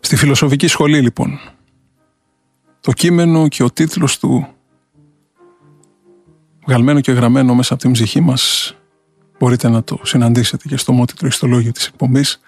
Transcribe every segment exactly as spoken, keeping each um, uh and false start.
Στη φιλοσοφική σχολή λοιπόν, το κείμενο και ο τίτλος του, βγαλμένο και γραμμένο μέσα από την ψυχή μας, μπορείτε να το συναντήσετε και στο μότιτλο ιστολόγιο της εκπομπής,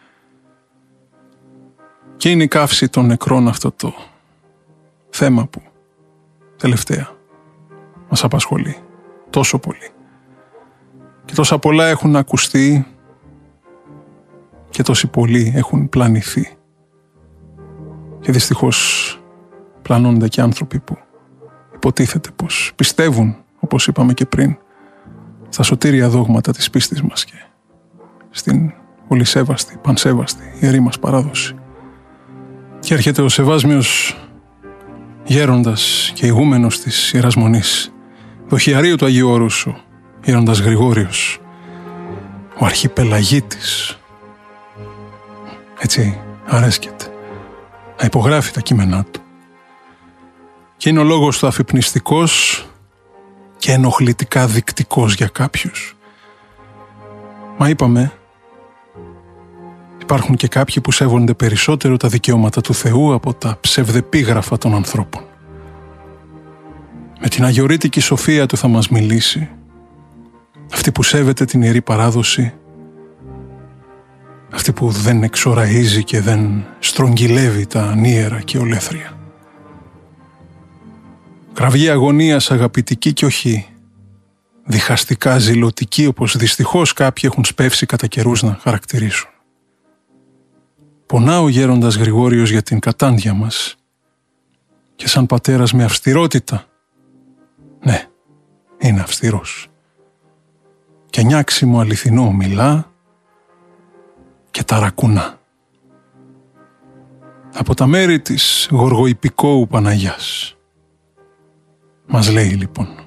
και είναι η καύση των νεκρών, αυτό το θέμα που τελευταία μας απασχολεί τόσο πολύ. Και τόσα πολλά έχουν ακουστεί και τόσοι πολλοί έχουν πλανηθεί. Και δυστυχώς πλανώνται και άνθρωποι που υποτίθεται πως πιστεύουν, όπως είπαμε και πριν, στα σωτήρια δόγματα της πίστης μας και στην πολυσέβαστη, πανσέβαστη, ιερή μας παράδοση. Και έρχεται ο Σεβάσμιος γέροντας και ηγούμενος της Ιεράς Μονής, δοχιαρίου του Αγίου Όρους, ο γέροντας Γρηγόριος, ο αρχιπελαγίτης. Έτσι αρέσκεται να υπογράφει τα κείμενά του. Και είναι ο λόγος του αφυπνιστικός και ενοχλητικά δεικτικός για κάποιους. Μα είπαμε, υπάρχουν και κάποιοι που σέβονται περισσότερο τα δικαιώματα του Θεού από τα ψευδεπίγραφα των ανθρώπων. Με την αγιορείτικη σοφία του θα μας μιλήσει, αυτή που σέβεται την Ιερή Παράδοση, αυτή που δεν εξοραίζει και δεν στρογγυλεύει τα ανίερα και ολέθρια. Κραυγή αγωνίας αγαπητική και όχι διχαστικά ζηλωτική, όπως δυστυχώς κάποιοι έχουν σπεύσει κατά καιρούς να χαρακτηρίσουν. Πονά ο γέροντας Γρηγόριος για την κατάντια μας και σαν πατέρας με αυστηρότητα, ναι, είναι αυστηρός, και νιάξιμο αληθινό μιλά και ταρακουνά. Από τα μέρη της Γοργοϊππικόου Παναγιάς μας λέει λοιπόν: